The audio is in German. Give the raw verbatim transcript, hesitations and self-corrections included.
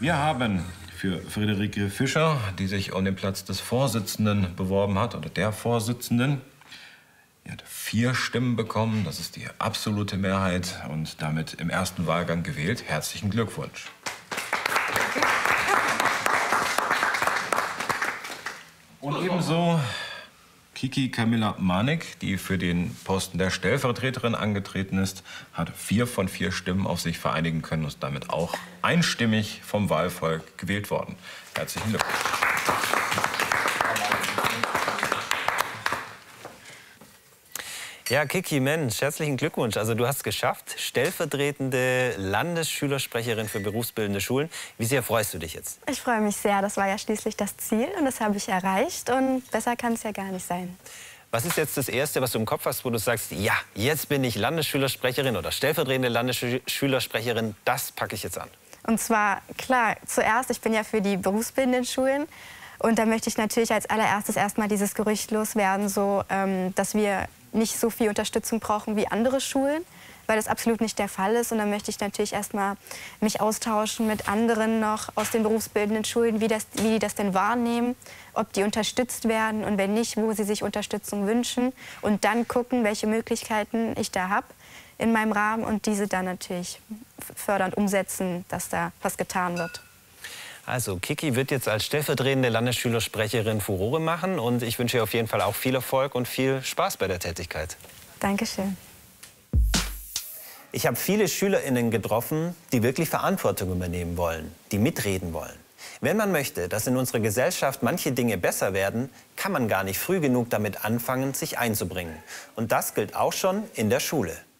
Wir haben für Friederike Fischer, die sich um den Platz des Vorsitzenden beworben hat, oder der Vorsitzenden, die hat vier Stimmen bekommen. Das ist die absolute Mehrheit und damit im ersten Wahlgang gewählt. Herzlichen Glückwunsch. Und ebenso Kiki Camilla Manek, die für den Posten der Stellvertreterin angetreten ist, hat vier von vier Stimmen auf sich vereinigen können und ist damit auch einstimmig vom Wahlvolk gewählt worden. Herzlichen Glückwunsch. Ja, Kiki, Mensch, herzlichen Glückwunsch. Also du hast es geschafft, stellvertretende Landesschülersprecherin für berufsbildende Schulen. Wie sehr freust du dich jetzt? Ich freue mich sehr. Das war ja schließlich das Ziel und das habe ich erreicht. Und besser kann es ja gar nicht sein. Was ist jetzt das Erste, was du im Kopf hast, wo du sagst, ja, jetzt bin ich Landesschülersprecherin oder stellvertretende Landesschülersprecherin, das packe ich jetzt an? Und zwar, klar, zuerst, ich bin ja für die berufsbildenden Schulen. Und da möchte ich natürlich als allererstes erstmal dieses Gerücht loswerden, so, ähm, dass wir nicht so viel Unterstützung brauchen wie andere Schulen, weil das absolut nicht der Fall ist. Und dann möchte ich natürlich erstmal mich austauschen mit anderen noch aus den berufsbildenden Schulen, wie, das, wie die das denn wahrnehmen, ob die unterstützt werden und wenn nicht, wo sie sich Unterstützung wünschen. Und dann gucken, welche Möglichkeiten ich da habe in meinem Rahmen und diese dann natürlich fördernd umsetzen, dass da was getan wird. Also, Kiki wird jetzt als stellvertretende Landesschülersprecherin Furore machen und ich wünsche ihr auf jeden Fall auch viel Erfolg und viel Spaß bei der Tätigkeit. Dankeschön. Ich habe viele SchülerInnen getroffen, die wirklich Verantwortung übernehmen wollen, die mitreden wollen. Wenn man möchte, dass in unserer Gesellschaft manche Dinge besser werden, kann man gar nicht früh genug damit anfangen, sich einzubringen. Und das gilt auch schon in der Schule.